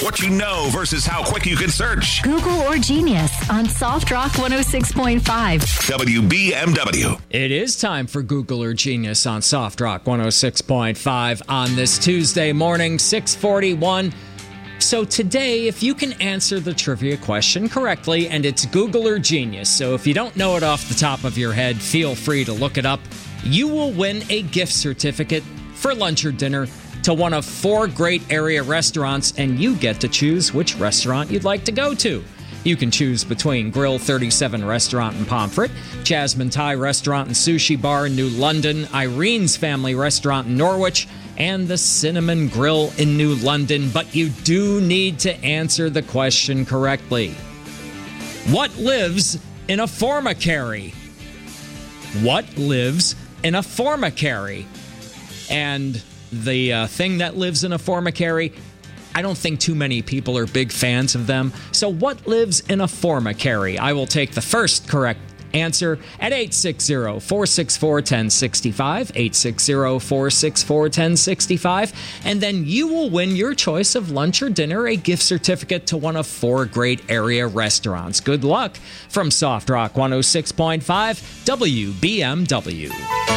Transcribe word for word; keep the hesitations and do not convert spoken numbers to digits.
What you know versus how quick you can search. Google or Genius on Soft Rock one oh six point five. W B M W. It is time for Google or Genius on Soft Rock one oh six point five on this Tuesday morning, six forty-one. So today, if you can answer the trivia question correctly, and it's Google or Genius, so if you don't know it off the top of your head, feel free to look it up, you will win a gift certificate for lunch or dinner to one of four great area restaurants, and you get to choose which restaurant you'd like to go to. You can choose between Grill thirty-seven Restaurant in Pomfret, Jasmine Thai Restaurant and Sushi Bar in New London, Irene's Family Restaurant in Norwich, and the Cinnamon Grill in New London. But you do need to answer the question correctly. What lives in a formicary? What lives in a formicary? And the uh, thing that lives in a formicary, I don't think too many people are big fans of them. So what lives in a formicary? I will take the first correct answer at eight six zero, four six four, one zero six five, eight six zero, four six four, one zero six five, and then you will win your choice of lunch or dinner, a gift certificate to one of four great area restaurants. Good luck from Soft Rock one oh six point five W B M W.